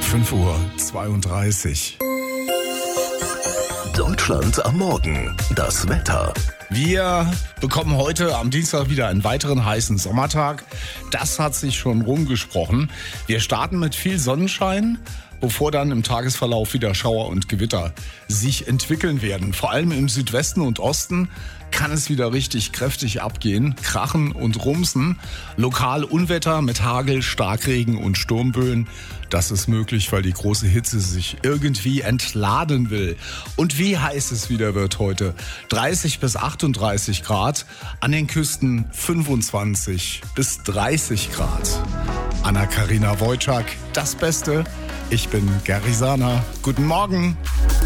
5:32 Uhr. Deutschland am Morgen. Das Wetter. Wir bekommen heute am Dienstag wieder einen weiteren heißen Sommertag. Das hat sich schon rumgesprochen. Wir starten mit viel Sonnenschein, bevor dann im Tagesverlauf wieder Schauer und Gewitter sich entwickeln werden. Vor allem im Südwesten und Osten kann es wieder richtig kräftig abgehen, krachen und rumsen. Lokal Unwetter mit Hagel, Starkregen und Sturmböen. Das ist möglich, weil die große Hitze sich irgendwie entladen will. Und wie heiß es wieder wird heute. 30 bis 38 Grad, an den Küsten 25 bis 30 Grad. Anna-Karina Wojcik, das Beste. Ich bin Gary Sana. Guten Morgen.